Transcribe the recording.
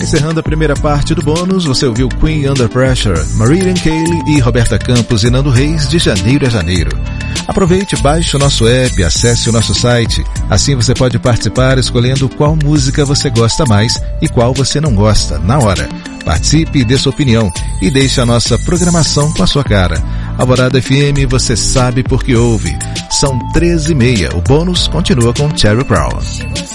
Encerrando a primeira parte do bônus, você ouviu Queen Under Pressure, Mariah Carey e Roberta Campos e Nando Reis, de janeiro a janeiro. Aproveite, baixe o nosso app, acesse o nosso site. Assim você pode participar escolhendo qual música você gosta mais e qual você não gosta, na hora. Participe e dê sua opinião e deixe a nossa programação com a sua cara. Alvorada FM, você sabe porque ouve. São 13h30. O bônus continua com Sheryl Crow.